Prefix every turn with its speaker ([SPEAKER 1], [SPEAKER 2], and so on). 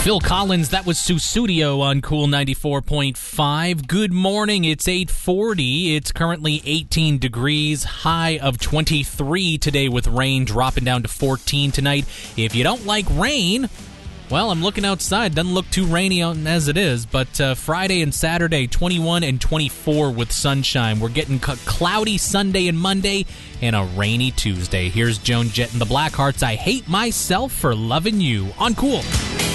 [SPEAKER 1] Phil Collins, that was Sussudio on Cool 94.5. Good morning, it's 8:40. It's currently 18 degrees, high of 23 today with rain dropping down to 14 tonight. If you don't like rain, well, I'm looking outside. Doesn't look too rainy out as it is, but Friday and Saturday, 21 and 24 with sunshine. We're getting cloudy Sunday and Monday and a rainy Tuesday. Here's Joan Jett and the Blackhearts. I hate myself for loving you on Cool.